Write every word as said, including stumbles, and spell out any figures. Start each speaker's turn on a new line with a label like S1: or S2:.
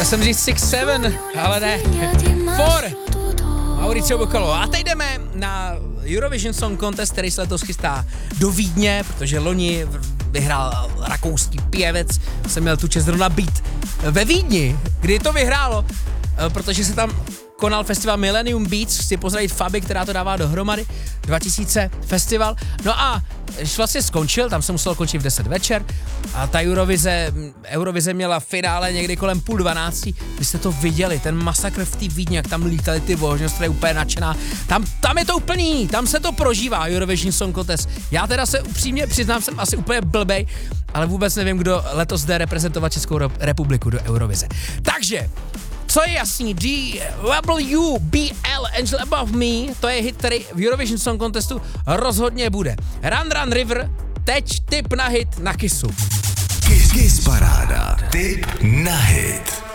S1: Chtěl jsem říct six seven, ale ne. Four. Mauricio Boccolo. A teď jdeme na Eurovision Song Contest, který se letos chystá do Vídně, protože loni vyhrál rakouský pěvec. Jsem měl tu čest zrovna být ve Vídni, kdy to vyhrálo, protože se tam konal festival Millennium Beats, chci pozdravit Fabi, která to dává dohromady, dva tisíce festival. No a když vlastně skončil, tam se musel končit v deset večer a ta Eurovize, Eurovize měla finále někdy kolem půl dvanácti. Vy jste to viděli, ten masakr v té Vídni, jak tam lítali ty vožnost, je úplně nadšená. Tam, tam je to úplný, tam se to prožívá, Eurovision Song Contest. Já teda se upřímně přiznám, jsem asi úplně blbej, ale vůbec nevím, kdo letos jde reprezentovat Českou republiku do Eurovize. Takže co je jasný, D W B L Angel Above Me, to je hit, který v Eurovision Song Contestu rozhodně bude. Run Run River, teď tip na hit na Kissu.
S2: Kiss Kiss Paráda, tip na hit.